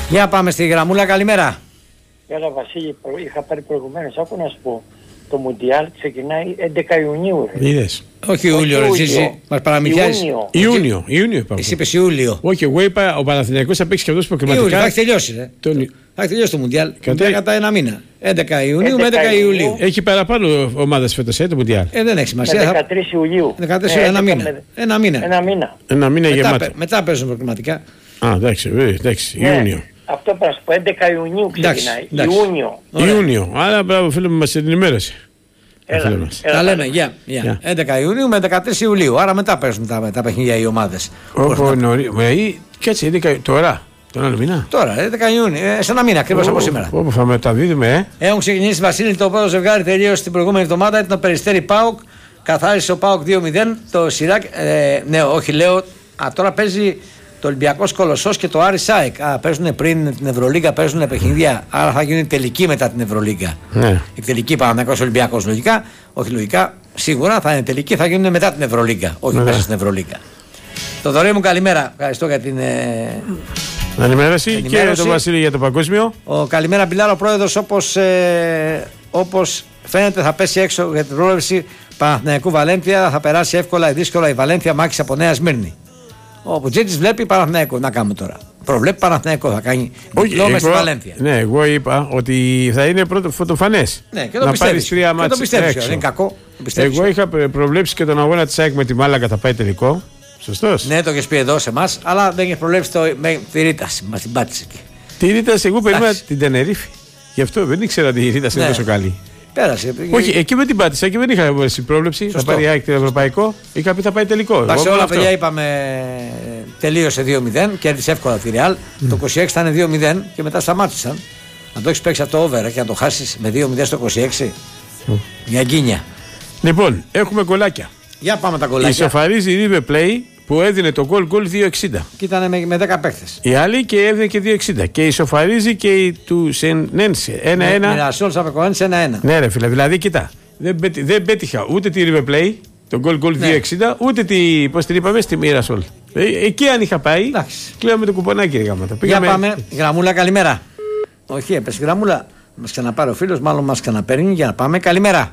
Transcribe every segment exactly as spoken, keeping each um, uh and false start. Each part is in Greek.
Για πάμε στη γραμμούλα, καλημέρα. Έλα Βασίλη, είχα πάρει προηγουμένως, άκου να σου πω. Το Μουντιάλ ξεκινάει έντεκα Ιουνίου. Είδες. Όχι Ιούλιο, ρε Ζήση. Μας παραμυθιάζεις. Ιούνιο. Ιούνιο. Ιούνιο είπα. Εσύ είπες Ιούλιο. Όχι, εγώ είπα ο Παναθηναϊκός θα παίξει και αυτός Ιούλιο, προκριματικά. θα έχει τελειώσει, ρε. Τον... Θα έχει τελειώσει το Μουντιάλ. Κατά- Κατά ένα μήνα. έντεκα Ιουνίου με έντεκα έντεκα Ιουλίου. Έχει παραπάνω ομάδες φέτος, ε, το Μουντιάλ. Ε, δεν έχει Με σημασία. θα- δεκατρείς Ιουλίου. δεκατρείς, Ναι, ένα έντεκα μήνα. με- Ένα μήνα. Ένα μήνα. Ένα μήνα Μετά, γεμάτο. παι- μετά παίζουν προκριματικά. Α, εντάξει, ε, εντάξει, Ναι, Ιούνιο. αυτό πρέπει να σου πω, έντεκα Ιουνίου Εντάξει, ξεκινάει. εντάξει. Ιούνιο. Ωραία. Ιούνιο. Άρα μπράβο, φίλε μου, μας ενημέρωσε. Έλα, Φίλε μας. έλα, Τα έλα. λέμε, γεια. γεια. Γεια. έντεκα Ιουνίου με δεκατρείς Ιουλίου. Άρα μετά παίζουν τα, τα παιχνίδια οι ομάδες. Όπω νωρί. Μα ή κάτσε, έντεκα τώρα. Τον άλλο μήνα. Τώρα, έντεκα Ιουνίου, ε, σε ένα μήνα ακριβώς από σήμερα. Όπου θα μεταδίδουμε, ε. Έχουν ξεκινήσει, Βασίλη, το πρώτο ζευγάρι τελείωσε την προηγούμενη εβδομάδα. Ήταν το Περιστέρι ΠΑΟΚ. Καθάρισε ο ΠΑΟΚ δύο μηδέν. Το Σιράκ. Ε, ναι, όχι, λέω. Α, τώρα παίζει το Ολυμπιακός Κολοσσός και το Άρης ΣΑΕΚ. Α, παίζουν πριν την Ευρωλίγκα, παίζουν παιχνίδια. Άρα θα γίνει τελική μετά την Ευρωλίγκα. Ναι. Η τελική Παναθηναϊκός Ολυμπιακός λογικά. Όχι λογικά, σίγουρα θα είναι τελική, θα γίνουν μετά την Ευρωλίγκα. Όχι Ναι. μέσα στην Ευρωλίγκα. Το δωρή μου, καλημέρα. Ευχαριστώ για την. Ε, Ενημέρωση και Ενημέρωση. τον Βασίλη για το παγκόσμιο. Ο Καλημέρα Μπιλάρα, ο πρόεδρος, όπως, ε, όπως φαίνεται θα πέσει έξω για την πρόληψη Παναθηναϊκού Βαλένθια. Θα περάσει εύκολα ή δύσκολα η Βαλένθια, μάχης από Νέα Σμύρνη. Ο Πουτζίτης βλέπει Παναθηναϊκό. Να κάνουμε τώρα. Προβλέπει Παναθηναϊκό, θα κάνει διπλό μες στη Βαλένθια. Ναι, εγώ είπα ότι θα είναι πρώτο φωτοφανές. Ναι, και το να πιστεύεις. πάρεις τρία Και το μάτς πιστεύεις, έξω. δεν είναι κακό. Το πιστεύεις. Εγώ είχα προ- προβλέψει και τον αγώνα της ΑΕΚ με τη Μάλακα θα πάει τελικό. Σωστός. Ναι, το έχεις πει εδώ σε εμάς, αλλά δεν έχεις προβλέψει το, με τη Ρήταση. Μας την πάτησε εκεί. Τη Ρήτας, εγώ περίμενα Εντάξει. την Τενερίφη. Γι' αυτό δεν ήξερα ότι η Ρήτας είναι Ναι. τόσο καλή. Πέρασε. Όχι, εκεί με την πάτησα και δεν είχα μπορέσει πρόβλεψη. Σωστό. Θα πάρει η ΑΕΚ το ευρωπαϊκό. Είχα πει θα πάει τελικό. Εντάξει, Εγώ όλα αυτό. παιδιά είπαμε τελείωσε δύο μηδέν, κέρδισε εύκολα τη Real. Το είκοσι έξι ήταν δύο μηδέν και μετά σταμάτησαν. Αν το έχει παίξει αυτό over και να το χάσει με δύο μηδέν στο είκοσι έξι, μια γκίνια. Λοιπόν, έχουμε γκολάκια. Για πάμε τα κολλάκια. Ισοφαρίζει η River Play που έδινε το γκολ γκολ δύο εξήντα. Και ήταν με, με δέκα παίχτες. Η άλλη και έδινε και δύο εξήντα. Και ισοφαρίζει και η του Σενένσε. ένα ένα. Μοιρασόλ Σαββεκοέννη ένα ένα. Ναι, ρε φίλε, δηλαδή κοιτά. Δεν, πέτυ, δεν πέτυχα ούτε τη River Play, το γκολ γκολ Ναι. δύο εξήντα, ούτε τη, πώς την είπαμε, στη Μοιρασόλ. Ε, εκεί αν είχα πάει, Εντάξει. κλείναμε το κουπονάκι, ρε γάματα. Για πάμε. Γραμμούλα, καλημέρα. Όχι, έπεσε γραμμούλα. Μας ξαναπάρει ο φίλος, μάλλον μας ξαναπαίρνει. Για να πάμε. Καλημέρα.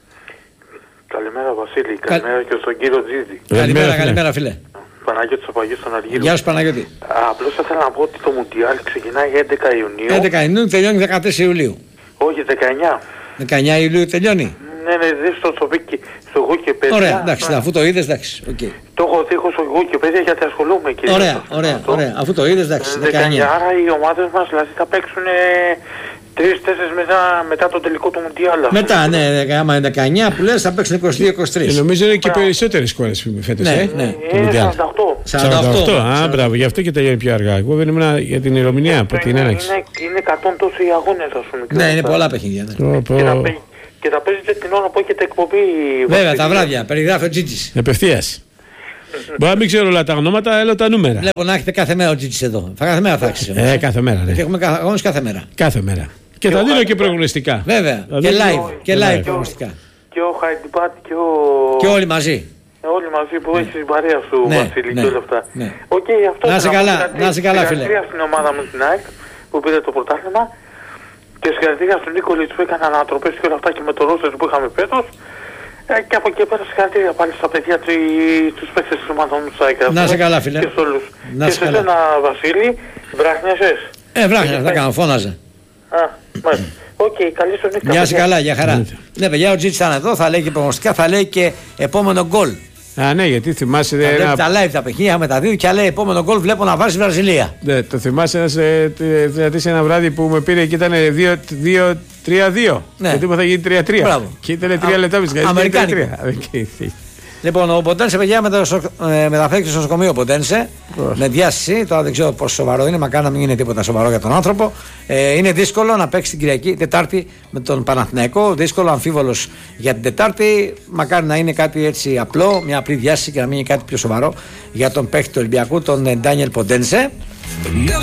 Καλημέρα Βασίλη, καλημέρα και στον κύριο Τζίδη. Καλημέρα, φίλε. καλημέρα, φίλε. Παναγιώτης Απαγής στον Αργύρο. Γεια σου, Παναγιώτη. Απλώς θα ήθελα να πω ότι το Μουντιάλ ξεκινάει έντεκα Ιουνίου. έντεκα Ιουνίου τελειώνει δεκατρείς Ιουλίου. Όχι, δεκαεννιά. δεκαεννιά Ιουλίου τελειώνει. Ναι, ναι, δεν στο το πει στο εγώ και παιδιά. Ωραία, εντάξει, Ναι. αφού το είδες, εντάξει. Okay. Το έχω δει έχω στο εγώ και παιδιά γιατί ασχολούμαι και Ωραία, ωραία, ωραία. Αφού το είδες, εντάξει, δεκαεννιά. δεκαεννιά. Άρα οι ομάδες μας δηλαδή θα παίξουν τρεις-τέσσερις μετά, μετά το τελικό του Μουντιάλ. Μετά, ναι, ναι, άμα είναι δεκαεννιά που λες θα παίξουν είκοσι δύο είκοσι τρεις. Ε, νομίζω είναι και Μπράβο. περισσότερες χώρες φέτος, Ναι, ε. ναι. το Είναι Μουντιάλ. σαράντα οκτώ. σαράντα οκτώ. Α, μπράβο, γι' αυτό και τελειώνει πιο αργά. Εγώ δεν ήμουν για την ημερομηνία από την είναι, έναρξη. είναι, είναι εκατό τόσοι αγώνες ας πούμε. Ναι, είναι πολλά παιχνίδια. Ναι. Πω, πω. Και να, παί- και θα παίζετε την ώρα που έχετε εκπομπή. Βέβαια, Βασίλη. τα βράδια, περιγράφει ο Τζίτζης. Απευθείας. Μπορεί να μην ξέρω όλα τα ονόματα, έλα τα νούμερα. Βλέπω να έχετε κάθε μέρα ο Τζίτζης εδώ. Θα κάθε μέρα θα έχεις. Ε, κάθε μέρα, Και ναι. έχουμε κα- αγώνες κάθε μέρα. Κάθε μέρα. Και θα δίνω και προγνωστικά. Βέβαια, Θα και δίνω- live, και live. live προγνωστικά. Και ο Χαϊντιπάτη και ο... Και όλοι μαζί. Όλοι μαζί που έχει την παρέα σου, Ναι, Βασίλη, ναι, και όλα αυτά. ναι. Οκ, αυτό Να είσαι ήθελα καλά, πω, να είσαι καλά, φίλε. Συγχαρητήρια στην ομάδα μου την ΑΕΚ που πήρε το πρωτάθλημα και συγχαρητήρια στον Νίκολιτ που έκανε ανατροπές και όλα αυτά και με το ρόστερ που είχαμε φέτος. Ε, και από εκεί πέρα συγχαρητήρια πάλι στα παιδιά του, τους παίκτες της ομάδας μου της ΑΕΚ. Να είσαι καλά, φίλε. Και σε όλους. Να Και είσαι σε καλά. σένα, Βασίλη, βράχνιασες. Ε, βράχια, θα κάνω, φώναζε. Α, μάλιστα. Οκ, καλή σου νύχτα. Γεια σου, παιδιά. καλά, για χαρά. Ναι, παιδιά, ο Τζίτζης ήταν εδώ, θα λέει και προγνωστικά, θα λέει και επόμενο γκολ. Α, ναι, γιατί θυμάσαι. Θα Ένα... βλέπει τα live τα παιχνίδια, μεταδίδει και λέει επόμενο γκολ βλέπω να βάζει Βραζιλία. Ναι, το θυμάσαι ένας ε, θεατής ένα βράδυ που με πήρε και ήταν δύο τρία δύο. Ναι. Γιατί μου θα γίνει τρία τρία. Μπράβο. Και ήταν τρία Α, λεπτά με την αμερικάνικο. Λοιπόν, ο Ποντένσε, παιδιά, μεταφέρθηκε ε, μεταφέρθηκε στο νοσοκομείο ο Ποντένσε με διάσηση. Τώρα δεν ξέρω πόσο σοβαρό είναι, μακάρι να μην είναι τίποτα σοβαρό για τον άνθρωπο. Ε, είναι δύσκολο να παίξει την Κυριακή, Τετάρτη με τον Παναθηναϊκό. Δύσκολο, αμφίβολος για την Τετάρτη. Μακάρι να είναι κάτι έτσι απλό, μια απλή διάσηση και να μην είναι κάτι πιο σοβαρό για τον παίκτη του Ολυμπιακού, τον Ντάνιελ Ποντένσε.